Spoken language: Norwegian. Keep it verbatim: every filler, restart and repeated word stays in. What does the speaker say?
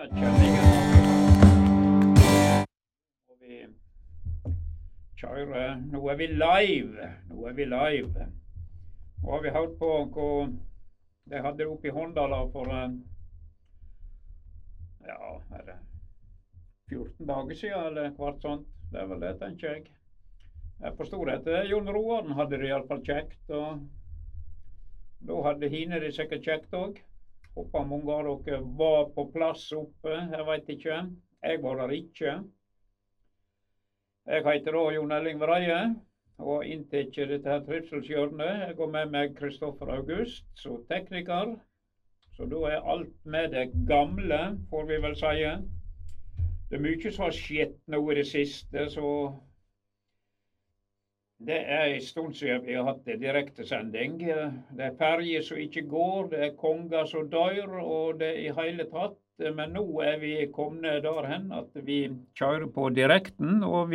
kjenner jeg ikke. Nå vi kjøre. Nå er vi live. Nå er vi live. Nå har vi hørt på hva de hadde oppe i Håndala for ja, er det fjorten dager siden, eller hvert sånt. Det er vel det, tenker jeg. Jeg forstår at Jon Roaren hadde det i alle fall kjekt, og da hadde Hine det sikkert kjekt også. Håper mange av dere var på plass oppe, jeg vet ikke. Jeg var der ikke. Jeg heter da Jon Elling Vreie, og inntekker dette her trivselshjørnet. Jeg går med meg Kristoffer August, så tekniker. Så da er alt med det gamle, får vi vel si. Det er mye som har skjedd nå i det siste, så det er en stund siden vi har hatt en direktesending. Det er ferger som ikke går, det er konger som dør, og det er i hele tatt. Men nå er vi kommet derhen at vi kjører på direkten, og vi